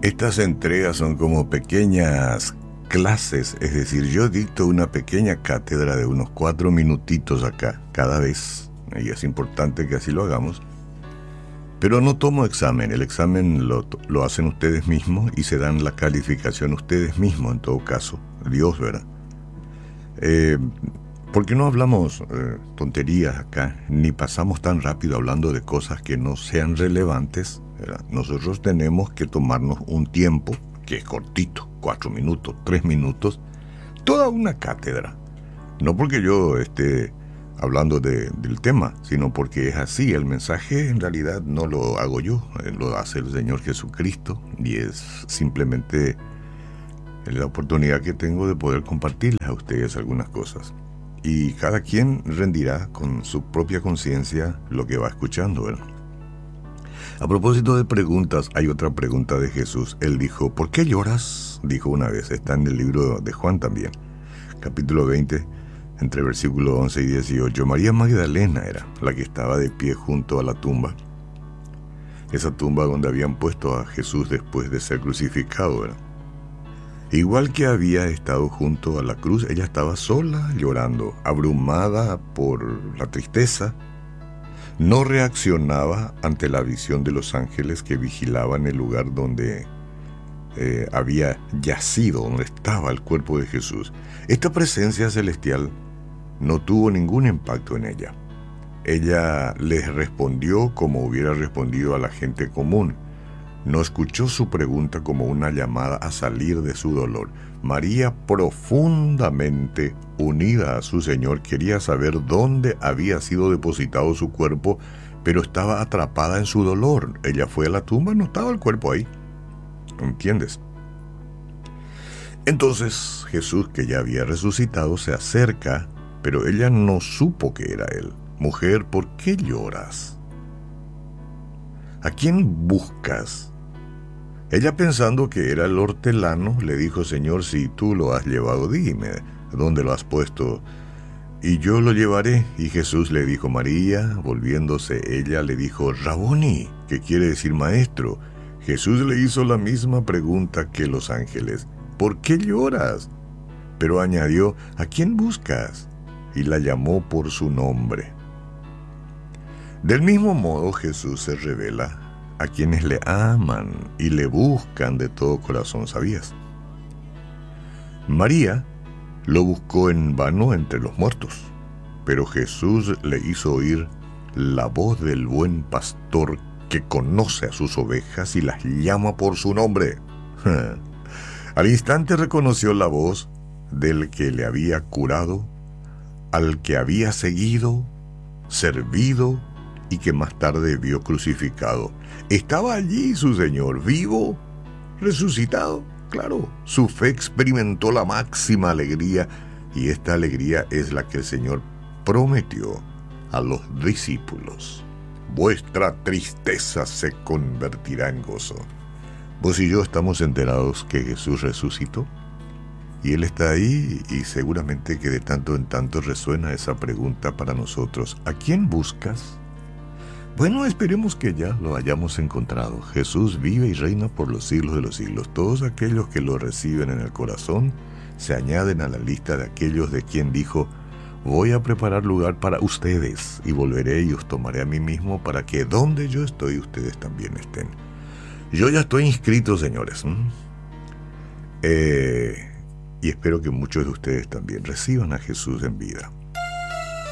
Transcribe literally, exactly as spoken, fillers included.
Estas entregas son como pequeñas clases, es decir, yo dicto una pequeña cátedra de unos cuatro minutitos acá, cada vez, y es importante que así lo hagamos, pero no tomo examen, el examen lo, lo hacen ustedes mismos y se dan la calificación ustedes mismos, en todo caso, Dios, ¿verdad? Eh, ¿Por qué no hablamos eh, tonterías acá, ni pasamos tan rápido hablando de cosas que no sean relevantes? ¿Verdad? Nosotros tenemos que tomarnos un tiempo, que es cortito, cuatro minutos, tres minutos, toda una cátedra. No porque yo esté hablando de, del tema, sino porque es así. El mensaje en realidad no lo hago yo, lo hace el Señor Jesucristo, y es simplemente la oportunidad que tengo de poder compartirles a ustedes algunas cosas. Y cada quien rendirá con su propia conciencia lo que va escuchando, ¿verdad? A propósito de preguntas, hay otra pregunta de Jesús. Él dijo, ¿por qué lloras? Dijo una vez, está en el libro de Juan también, capítulo veinte, entre versículos once y dieciocho. María Magdalena era la que estaba de pie junto a la tumba. Esa tumba donde habían puesto a Jesús después de ser crucificado, ¿verdad? Igual que había estado junto a la cruz, ella estaba sola, llorando, abrumada por la tristeza. No reaccionaba ante la visión de los ángeles que vigilaban el lugar donde eh, había yacido, donde estaba el cuerpo de Jesús. Esta presencia celestial no tuvo ningún impacto en ella. Ella les respondió como hubiera respondido a la gente común. No escuchó su pregunta como una llamada a salir de su dolor. María, profundamente unida a su Señor, quería saber dónde había sido depositado su cuerpo, pero estaba atrapada en su dolor. Ella fue a la tumba, no estaba el cuerpo ahí. ¿Entiendes? Entonces Jesús, que ya había resucitado, se acerca, pero ella no supo que era él. Mujer, ¿por qué lloras? ¿A quién buscas? Ella, pensando que era el hortelano, le dijo, Señor, si tú lo has llevado, dime, ¿dónde lo has puesto? Y yo lo llevaré. Y Jesús le dijo, María. Volviéndose ella le dijo, Raboni, que quiere decir maestro. Jesús le hizo la misma pregunta que los ángeles, ¿por qué lloras? Pero añadió, ¿a quién buscas? Y la llamó por su nombre. Del mismo modo, Jesús se revela a quienes le aman y le buscan de todo corazón, ¿sabías? María lo buscó en vano entre los muertos, pero Jesús le hizo oír la voz del buen pastor que conoce a sus ovejas y las llama por su nombre. Al instante reconoció la voz del que le había curado, al que había seguido, servido y que más tarde vio crucificado. Estaba allí su Señor, vivo, resucitado. Claro, su fe experimentó la máxima alegría, y esta alegría es la que el Señor prometió a los discípulos. Vuestra tristeza se convertirá en gozo. Vos y yo estamos enterados que Jesús resucitó, y Él está ahí, y seguramente que de tanto en tanto resuena esa pregunta para nosotros. ¿A quién buscas? Bueno, esperemos que ya lo hayamos encontrado. Jesús vive y reina por los siglos de los siglos. Todos aquellos que lo reciben en el corazón se añaden a la lista de aquellos de quien dijo, voy a preparar lugar para ustedes y volveré y os tomaré a mí mismo para que donde yo estoy ustedes también estén. Yo ya estoy inscrito, señores. ¿Mm? Eh, y espero que muchos de ustedes también reciban a Jesús en vida.